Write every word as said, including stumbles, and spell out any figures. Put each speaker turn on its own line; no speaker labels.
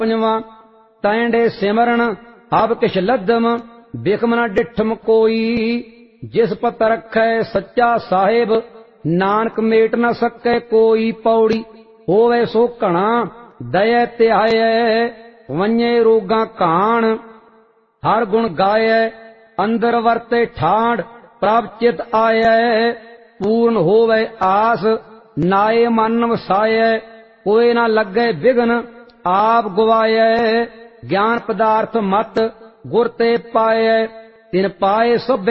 पंजवां तैंडे सिमरन अब किश लद्धम बिखम न डिठम कोई जिस पत रखै सच्चा साहिब नानक मेट न सकै कोई। पौड़ी होवे सो घना दया त्याय वन्ये रोगां कान हर गुण गाय अंदर वरते ठांड प्रभ चित आय पूर्ण होवे आस नाए मन वसाय कोई न लगे विघ्न आप गवाय। ज्ञान पदार्थ मत गुर ते पाए तिन पाए सब